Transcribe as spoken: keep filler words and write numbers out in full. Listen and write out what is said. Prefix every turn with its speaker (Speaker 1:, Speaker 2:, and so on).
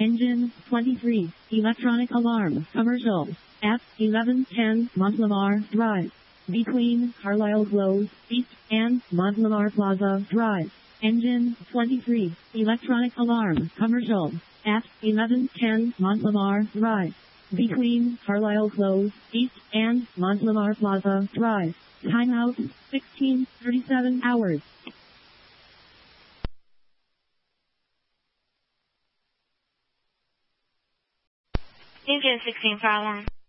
Speaker 1: Engine twenty-three. Electronic alarm. Commercial. At eleven ten Montlamar Drive. Between Carlisle Close, East, and Montlamar Plaza Drive. Engine twenty-three. Electronic alarm. Commercial. At eleven ten Montlamar Drive. Between Carlisle Close, East, and Montlamar Plaza Drive. Timeout sixteen thirty-seven hours.
Speaker 2: Engine sixteen fire alarm.